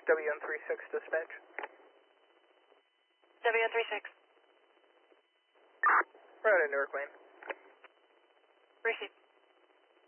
WN36 dispatch. WN36. Right in Newark Lane. Receive.